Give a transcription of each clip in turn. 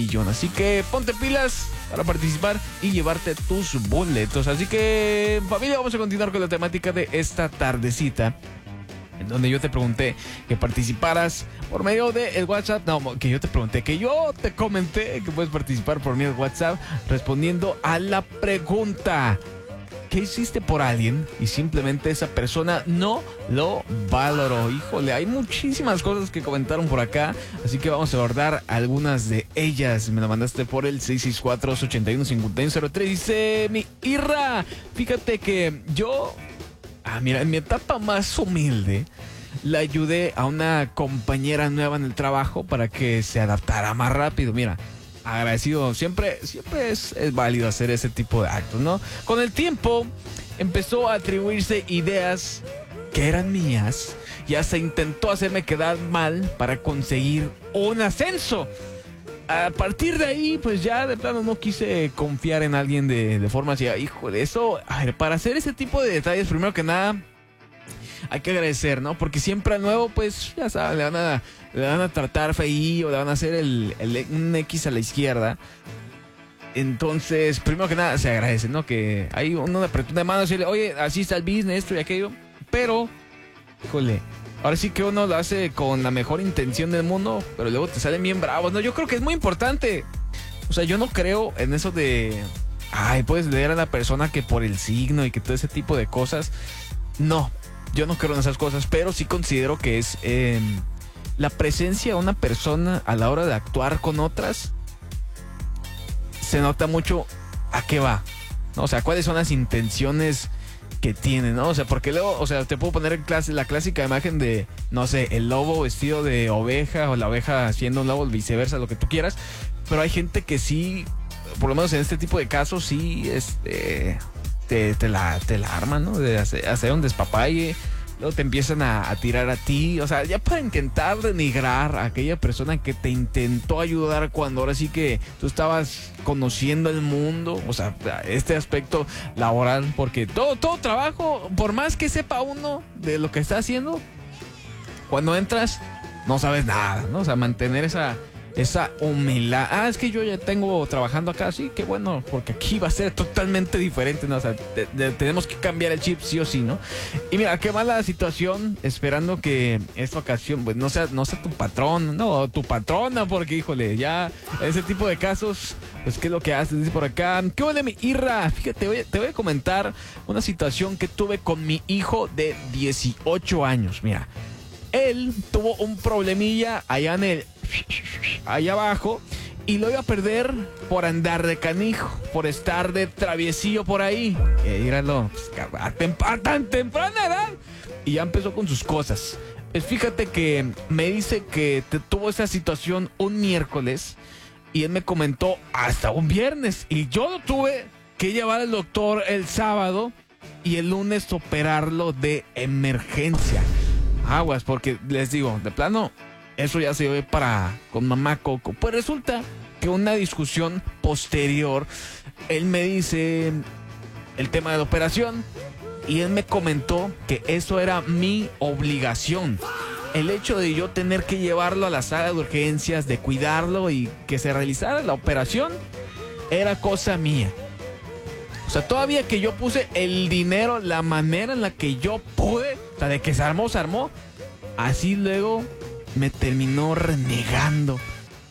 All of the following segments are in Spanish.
millón. Así que ponte pilas para participar y llevarte tus boletos. Así que, familia, vamos a continuar con la temática de esta tardecita, en donde yo te pregunté que participaras por medio del WhatsApp. No, que yo te pregunté, que yo te comenté que puedes participar por medio del WhatsApp respondiendo a la pregunta: ¿qué hiciste por alguien y simplemente esa persona no lo valoró? Híjole, hay muchísimas cosas que comentaron por acá, así que vamos a abordar algunas de ellas. Me lo mandaste por el 664-815103. Dice mi Irra, fíjate que yo... mira, en mi etapa más humilde, le ayudé a una compañera nueva en el trabajo para que se adaptara más rápido. Mira, agradecido, siempre es válido hacer ese tipo de actos, ¿no? Con el tiempo, empezó a atribuirse ideas que eran mías y hasta intentó hacerme quedar mal para conseguir un ascenso. A partir de ahí, pues ya de plano no quise confiar en alguien de forma así. Híjole, eso, a ver, para hacer ese tipo de detalles, primero que nada, hay que agradecer, ¿no? Porque siempre al nuevo, pues, ya saben, le van a tratar feí o le van a hacer un X a la izquierda. Entonces, primero que nada, se agradece, ¿no? Que hay una apretón de mano, decirle, oye, así está el business, esto y aquello. Pero, híjole, ahora sí que uno lo hace con la mejor intención del mundo, pero luego te salen bien bravos, ¿no? Yo creo que es muy importante. O sea, yo no creo en eso de... puedes leer a la persona que por el signo y que todo ese tipo de cosas. No, yo no creo en esas cosas, pero sí considero que es la presencia de una persona a la hora de actuar con otras. Se nota mucho a qué va, ¿no? O sea, cuáles son las intenciones que tiene, ¿no? O sea, porque luego, o sea, te puedo poner en clase la clásica imagen de, no sé, el lobo vestido de oveja o la oveja siendo un lobo, viceversa, lo que tú quieras. Pero hay gente que sí, por lo menos en este tipo de casos, sí, te la arman, ¿no? De hacer un despapalle. Luego te empiezan a tirar a ti. O sea, ya para intentar denigrar a aquella persona que te intentó ayudar cuando ahora sí que tú estabas conociendo el mundo. O sea, este aspecto laboral. Porque todo trabajo, por más que sepa uno de lo que está haciendo, cuando entras no sabes nada, ¿no? O sea, mantener esa humildad. Es que yo ya tengo trabajando acá, sí, qué bueno, porque aquí va a ser totalmente diferente, ¿no? O sea, tenemos que cambiar el chip sí o sí, ¿no? Y mira, qué mala situación, esperando que esta ocasión, pues, no sea tu patrón, no, tu patrona, porque, híjole, ya ese tipo de casos, pues, ¿qué es lo que haces? Dice por acá, ¿qué huele mi Irra? Fíjate, te voy a comentar una situación que tuve con mi hijo de 18 años, mira. Él tuvo un problemilla allá allá abajo, y lo iba a perder por andar de canijo, por estar de traviesillo por ahí. Míralo, a tan temprana edad, y ya empezó con sus cosas. Fíjate que me dice que tuvo esa situación un miércoles, y él me comentó hasta un viernes, y yo lo tuve que llevar al doctor el sábado, y el lunes operarlo de emergencia. Aguas, porque les digo, de plano, eso ya se ve con mamá Coco. Pues resulta que una discusión posterior, él me dice el tema de la operación, y él me comentó que eso era mi obligación. El hecho de yo tener que llevarlo a la sala de urgencias, de cuidarlo y que se realizara la operación, era cosa mía. O sea, todavía que yo puse el dinero, la manera en la que yo pude, o sea, de que se armó, así luego me terminó renegando.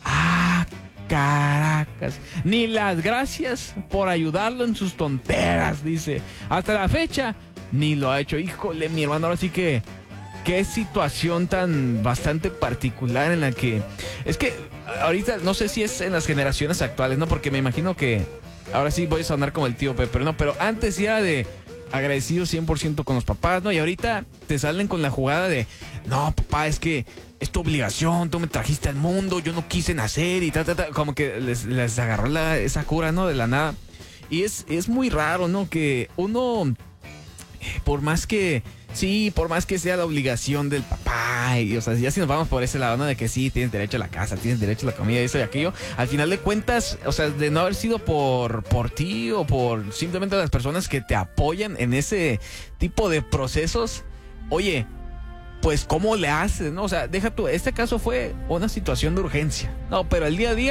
Caracas, ni las gracias por ayudarlo en sus tonteras, dice. Hasta la fecha, ni lo ha hecho. Híjole, mi hermano, ahora sí que qué situación tan bastante particular en la que... Es que ahorita, no sé si es en las generaciones actuales, ¿no? Porque me imagino que... Ahora sí voy a sonar como el tío Pepe, ¿no? Pero antes sí era de agradecido 100% con los papás, ¿no? Y ahorita te salen con la jugada de, no, papá, es que es tu obligación, tú me trajiste al mundo, yo no quise nacer y como que les agarró esa cura, ¿no? De la nada. Y es muy raro, ¿no? Que uno, por más que sea la obligación del papá, y, o sea, ya si nos vamos por ese lado, ¿no? De que sí, tienes derecho a la casa, tienes derecho a la comida, eso y aquello, al final de cuentas, o sea, de no haber sido por ti o por simplemente las personas que te apoyan en ese tipo de procesos, oye, pues, ¿cómo le haces, no? O sea, deja tú, este caso fue una situación de urgencia, no, pero el día a día